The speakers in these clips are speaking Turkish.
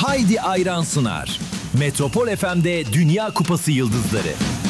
Haydi Ayran sunar. Metropol FM'de Dünya Kupası Yıldızları.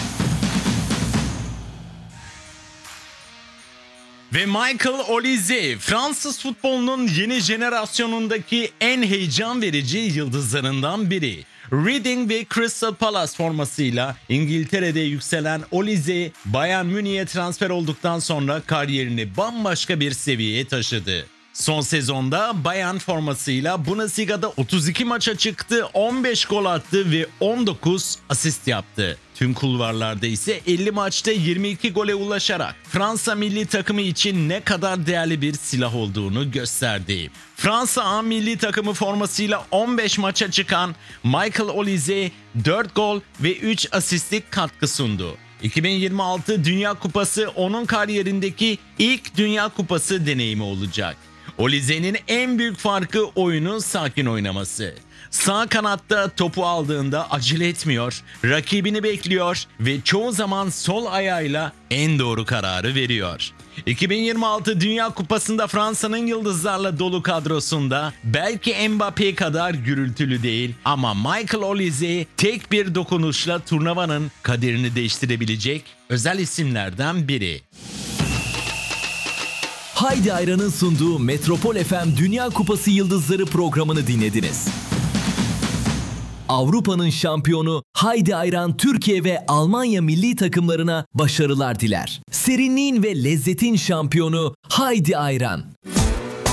Ve Michael Olise, Fransız futbolunun yeni jenerasyonundaki en heyecan verici yıldızlarından biri. Reading ve Crystal Palace formasıyla İngiltere'de yükselen Olise, Bayern Münih'e transfer olduktan sonra kariyerini bambaşka bir seviyeye taşıdı. Son sezonda Bayern formasıyla Bundesliga'da 32 maça çıktı, 15 gol attı ve 19 asist yaptı. Tüm kulvarlarda ise 50 maçta 22 gole ulaşarak Fransa milli takımı için ne kadar değerli bir silah olduğunu gösterdi. Fransa A milli takımı formasıyla 15 maça çıkan Michael Olise 4 gol ve 3 asistlik katkı sundu. 2026 Dünya Kupası onun kariyerindeki ilk Dünya Kupası deneyimi olacak. Olise'nin en büyük farkı oyunu sakin oynaması. Sağ kanatta topu aldığında acele etmiyor, rakibini bekliyor ve çoğu zaman sol ayağıyla en doğru kararı veriyor. 2026 Dünya Kupası'nda Fransa'nın yıldızlarla dolu kadrosunda belki Mbappé kadar gürültülü değil ama Michael Olise tek bir dokunuşla turnuvanın kaderini değiştirebilecek özel isimlerden biri. Haydi Ayran'ın sunduğu Metropol FM Dünya Kupası Yıldızları programını dinlediniz. Avrupa'nın şampiyonu Haydi Ayran Türkiye ve Almanya milli takımlarına başarılar diler. Serinliğin ve lezzetin şampiyonu Haydi Ayran.